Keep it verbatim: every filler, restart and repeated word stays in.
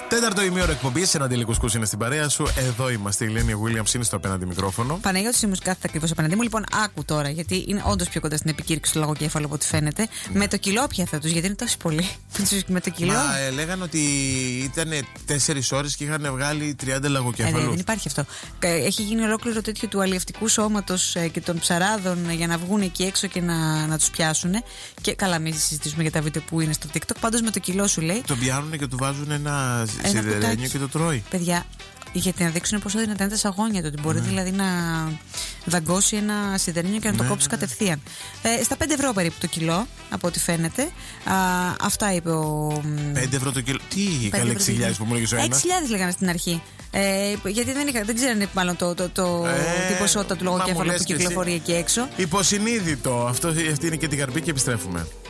Τέταρτο ημίωρο εκπομπής, ένα αντιλικουσκούς είναι στην παρέα σου. Εδώ είμαστε. Η Ελένη Williams είναι στο απέναντι μικρόφωνο. Παναγιώτης Σίμους κάθεται ακριβώς απέναντί μου. Λοιπόν, άκου τώρα, γιατί είναι όντως πιο κοντά στην επικήρυξη του λογοκέφαλου από ό,τι φαίνεται. Mm. Με το κιλό πια θα τους, γιατί είναι τόσο πολύ. Με το κιλό. Μα ε, λέγανε ότι ήταν τέσσερις ώρες και είχαν βγάλει τριάντα λογοκέφαλους. Ε, δεν υπάρχει αυτό. Έχει γίνει ολόκληρο τέτοιο του αλλιευτικού σώματος και των ψαράδων για να βγουν εκεί έξω και να, να τους πιάσουν. Και καλά, μην συζητήσουμε για τα βίντεο που είναι στο TikTok. Πάντως με το κιλό σου λέει. Τον πιάνουν και του βάζουν ένα, ένα σιδερένιο και το τρώει. Παιδιά, γιατί να δείξουν πόσο δυνατά είναι τα σαγόνια του. Ότι μπορεί ναι. δηλαδή να δαγκώσει ένα σιδερένιο και να ναι, το κόψει ναι. κατευθείαν. Ε, στα πέντε ευρώ περίπου το κιλό, από ό,τι φαίνεται. Α, αυτά είπε ο. πέντε ευρώ το κιλό. Τι, καλή έξι χιλιάδες που μου λέγεις ο ένας. έξι χιλιάδες λέγανε στην αρχή. Ε, γιατί δεν, είχα, δεν ξέρανε μάλλον το, το, το, ε, την ποσότητα του λογοκέφαλου που κυκλοφορεί εκεί έξω. Υποσυνείδητο. Αυτό, αυτή είναι και την καρπή και επιστρέφουμε.